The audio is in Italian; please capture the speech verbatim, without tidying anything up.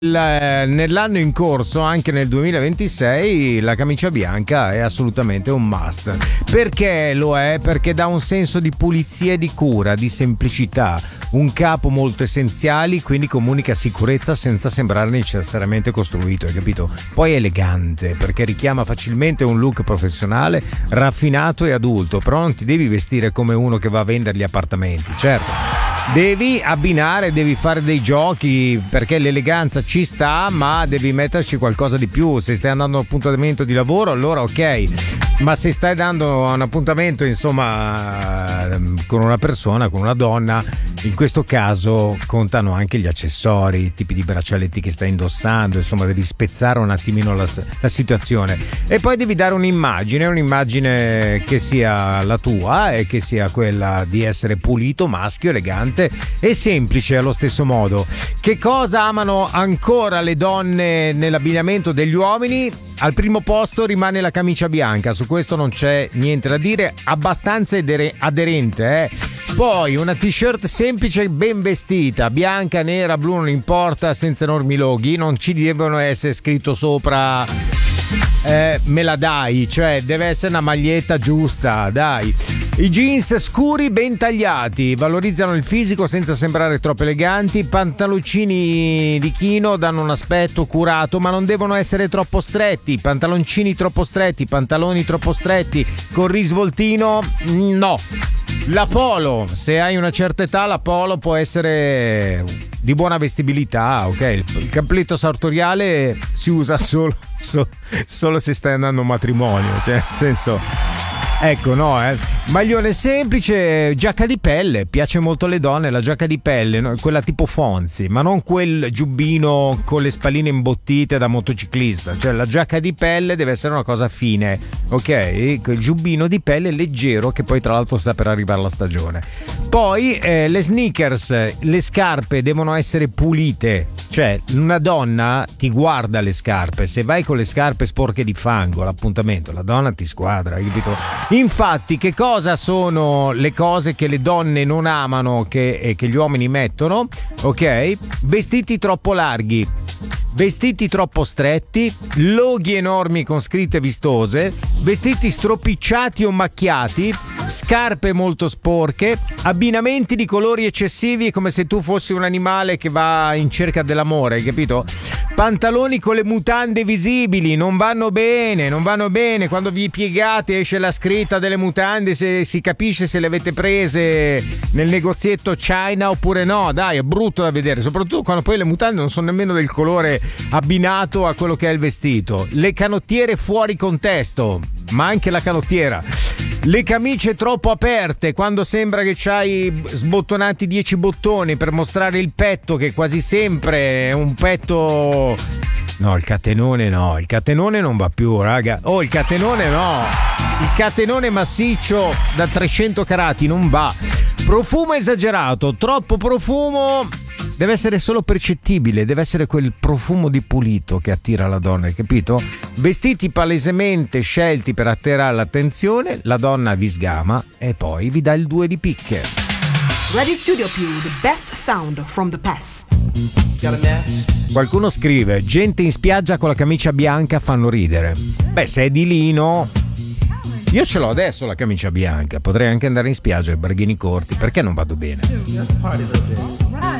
La- nell'anno in corso, anche nel duemilaventisei, la camicia bianca è assolutamente un must. Perché lo è? Perché dà un senso di pulizia e di cura, di semplicità, un capo molto essenziali, quindi comunica sicurezza senza sembrare necessariamente costruito, hai capito? Poi è elegante perché richiama facilmente un look professionale, raffinato e adulto, però non ti devi vestire come uno che va a vendere gli appartamenti, certo. Devi abbinare, devi fare dei giochi, perché l'eleganza ci sta, ma devi metterci qualcosa di più. Se stai andando a un appuntamento di lavoro, allora ok, ma se stai dando un appuntamento, insomma, con una persona, con una donna, in questo caso contano anche gli accessori, i tipi di braccialetti che stai indossando, insomma devi spezzare un attimino la, la situazione, e poi devi dare un'immagine, un'immagine che sia la tua e che sia quella di essere pulito, maschio, elegante e semplice allo stesso modo. Che cosa amano ancora le donne nell'abbigliamento degli uomini? Al primo posto rimane la camicia bianca, su questo non c'è niente da dire, abbastanza adere- aderente, eh. Poi una t-shirt semplice ben vestita, bianca, nera, blu, non importa, senza enormi loghi, non ci devono essere scritto sopra eh, me la dai, cioè deve essere una maglietta giusta, dai. I jeans scuri ben tagliati valorizzano il fisico senza sembrare troppo eleganti. Pantaloncini di chino danno un aspetto curato, ma non devono essere troppo stretti. Pantaloncini troppo stretti, pantaloni troppo stretti con risvoltino, no. La polo, se hai una certa età, la polo può essere di buona vestibilità, ok? Il cappelletto sartoriale si usa solo, so, solo se stai andando a un matrimonio, cioè nel senso. Ecco, no, eh. Maglione semplice, giacca di pelle, piace molto alle donne la giacca di pelle, no? Quella tipo Fonzi, ma non quel giubbino con le spalline imbottite da motociclista, cioè la giacca di pelle deve essere una cosa fine, ok? Il giubbino di pelle leggero, che poi tra l'altro sta per arrivare la stagione. Poi eh, le sneakers, le scarpe devono essere pulite, cioè una donna ti guarda le scarpe, se vai con le scarpe sporche di fango all'appuntamento, la donna ti squadra, hai capito? Infatti, che cosa sono le cose che le donne non amano che, e che gli uomini mettono? Ok? Vestiti troppo larghi, vestiti troppo stretti, loghi enormi con scritte vistose, vestiti stropicciati o macchiati, scarpe molto sporche, abbinamenti di colori eccessivi come se tu fossi un animale che va in cerca dell'amore, hai capito? Pantaloni con le mutande visibili, non vanno bene, non vanno bene. Quando vi piegate esce la scritta delle mutande, se si capisce se le avete prese nel negozietto China oppure no. Dai, è brutto da vedere, soprattutto quando poi le mutande non sono nemmeno del colore abbinato a quello che è il vestito. Le canottiere fuori contesto, ma anche la canottiera. Le camicie troppo aperte, quando sembra che c'hai sbottonati dieci bottoni per mostrare il petto, che quasi sempre è un petto. No, il catenone no, il catenone non va più, raga. Oh, il catenone no. Il catenone massiccio da trecento carati non va. Profumo esagerato, troppo profumo. Deve essere solo percettibile, deve essere quel profumo di pulito che attira la donna, hai capito? Vestiti palesemente scelti per attirare l'attenzione, la donna vi sgama e poi vi dà il due di picche. Ready Studio Più, the best sound from the past. Qualcuno scrive: gente in spiaggia con la camicia bianca fanno ridere. Beh, se è di lino. Io ce l'ho adesso la camicia bianca, potrei anche andare in spiaggia ai barghini corti, perché non vado bene?